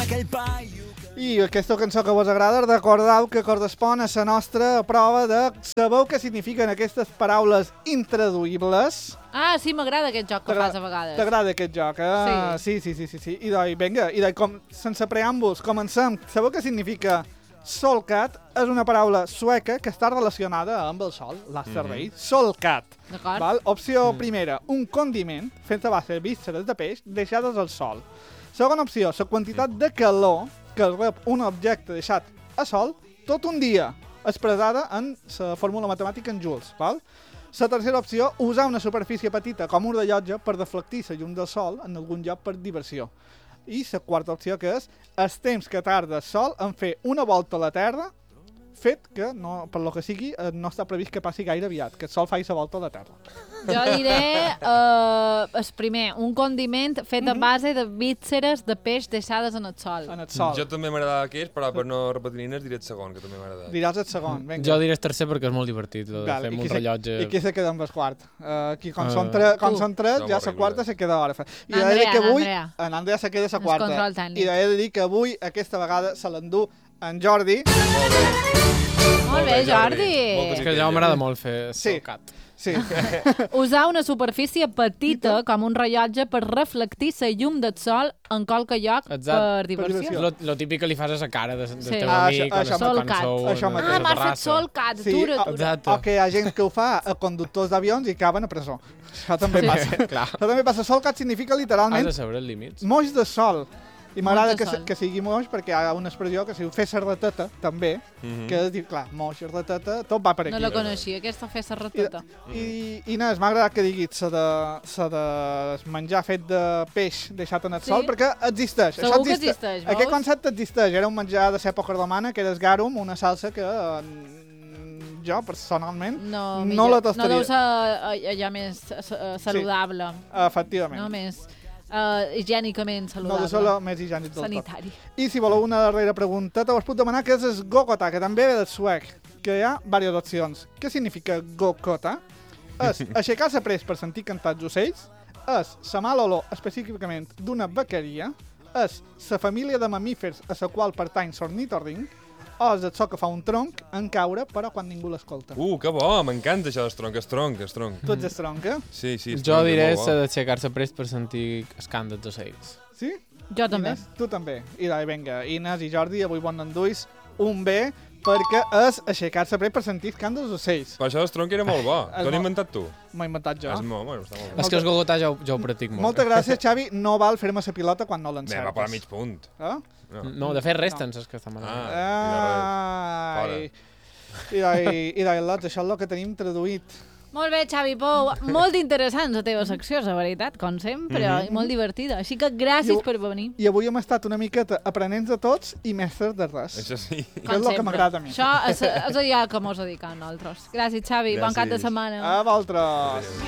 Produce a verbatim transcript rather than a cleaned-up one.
I aquesta cançó que vos agrada, recordeu que correspon a la nostra prova de sabeu què signifiquen aquestes paraules intraduïbles. Ah, sí, m'agrada aquest joc que fas a vegades. T'agrada aquest joc, eh? Sí, sí, sí, sí. sí. I doncs, vinga, i doncs, com, sense preàmbuls, comencem. Sabeu què significa solcat? És una paraula sueca que està relacionada amb el sol, l'Asterrei. Mm -hmm. Solcat. D'acord. Val? Opció mm. primera, un condiment fet a base de vísceres de peix deixades al sol. Segona opció, la quantitat de calor que rep un objecte deixat a sol tot un dia, expressada en la fórmula matemàtica en joules. Val? La tercera opció, usar una superfície petita com un rellotge per deflectir la llum del sol en algun lloc per diversió. I la quarta opció, que és el temps que tarda el sol en fer una volta a la Terra, fet que, no, per lo que sigui, no està previst que passi gaire aviat, que el sol faci la volta a la Terra. Jo diré, uh, el primer, un condiment fet a base de vísceres de peix deixades en el sol. En el sol. Jo també m'agradava aquest, però per no repetir nines diré el segon, que també m'agrada. Diràs el segon, vinga. Jo diré el tercer perquè és molt divertit, lo de fer un rellotge. I qui se queda amb el quart? Uh, aquí, com, uh, són tre, com són tres, ja la quarta se queda orfe. I Andrea, he de dir que avui, Andrea. en Andrea se queda la quarta. control tècnic. I he de dir que avui, aquesta vegada, se l'endú en Jordi. Molt bé, Jordi. És que ja m'agrada molt fer Sí. solcat. Sí. Usar una superfície petita com un rellotge per reflectir la llum del sol en qualque lloc per diversió. Lo, lo típic que li fas a la cara del Sí. teu Ah, amic, això- quan, això quan sou Això a mateix. la Ah, m'has fet terrassa. solcat, Sí, dura, o, dura. Exacte. o que hi ha gent que ho fa a conductors d'avions i acaben a presó. Això també Sí, passa. clar. Això també passa. Solcat significa Has literalment de saber els límits. moix de sol. I m'agrada de que, sol. se- que sigui moix perquè hi ha una expressió que si ho fes rateta, també, Mhm. que és dir, clar, moix, rateta, tot va per aquí. No la coneixia, aquesta festa rateta. I, i Inés, m'ha agradat que diguis la de, sa de menjar fet de peix deixat en el Sí? sol, perquè existeix. Segur Això que existeix, veus? Aquest concepte existeix. Era un menjar de l'època romana, que era el garum, una salsa que eh, jo, personalment, No, no millor. la No tastaria. deu ser eh, allà més eh, saludable. Efectivament. No més uh, higiènicament No saludable. de solo més higiènic del tot. Sanitari. I si voleu una darrera pregunteta, us puc demanar què és el gokota, que també ve del suec, que hi ha diverses opcions. Què significa gokota? És aixecar-se pres per sentir cantar els ocells, és la mala olor específicament d'una bequeria, és la família de mamífers a la qual pertany l'ornitorrinc, o és el so que fa un tronc en caure, però quan ningú l'escolta. Uh, que bo, m'encanta això del tronc, el tronc, el tronc. Tu ets el tronc, eh? Sí, sí, el Jo tronc és diré molt bo. la d'aixecar-se prest per sentir el cant dels ocells. Sí? Jo també. Inés, tu també. I doncs, vinga, Inés i Jordi, avui bon enduis un bé, perquè és aixecar-se pres per sentir el cant dels ocells. Per això el tronc era molt bo. És T'ho molt- has inventat tu? M'ho he inventat jo. És molt, bueno, està molt bé. És que els gogotà ja, ho- ja ho practic molt. Moltes gràcies, Xavi. No val fer-me la pilota quan no Bé, l'encertes. va per mig punt. Eh? No. No, de fet resten, saps que està malament. Ah. Ai. I doncs, i doncs, lots, això és el que tenim traduït. Molt bé, Xavi Pou. Molt interessant la teva secció, la veritat, com sempre, Mhm. i molt divertida. Així que gràcies Jo- per venir. I avui hem estat una miqueta aprenents de tots i mestres de res. Això sí. Que és Com el que sempre. m'agrada a mi. Això és, és allò que mos dediquem nosaltres. Gràcies, Xavi. Bon cap de Gràcies. setmana. A vosaltres. Adéu.